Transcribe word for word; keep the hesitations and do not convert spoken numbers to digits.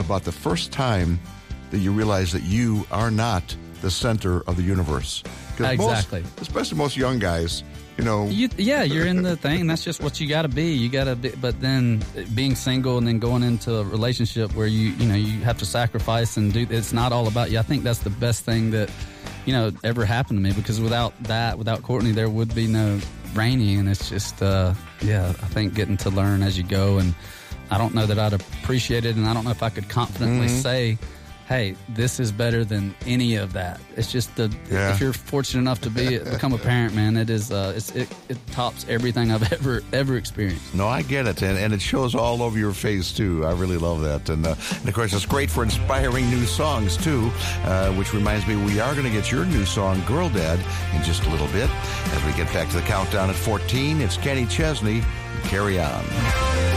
about the first time that you realize that you are not the center of the universe. Exactly. Most, especially most young guys, you know. You, yeah, you're in the thing. That's just what you got to be. You got to be. But then being single and then going into a relationship where you, you know, you have to sacrifice and do. It's not all about you. I think that's the best thing that, you know, ever happened to me, because without that, without Courtney, there would be no Rainey. And it's just, uh, yeah, I think getting to learn as you go. And I don't know that I'd appreciate it, and I don't know if I could confidently mm-hmm. say, hey, this is better than any of that. It's just the yeah. if you're fortunate enough to be become a parent, man, it is uh, it's, it it tops everything I've ever ever experienced. No, I get it, and, and it shows all over your face too. I really love that, and, uh, and of course, it's great for inspiring new songs too. Uh, which reminds me, we are going to get your new song, "Girl Dad," in just a little bit as we get back to the countdown at fourteen. It's Kenny Chesney. Carry On.